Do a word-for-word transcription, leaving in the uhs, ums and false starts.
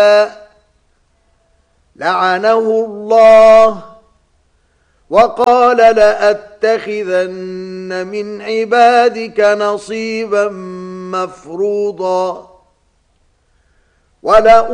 لعنه الله وقال لأتخذن من عبادك نصيبا مفروضا ولا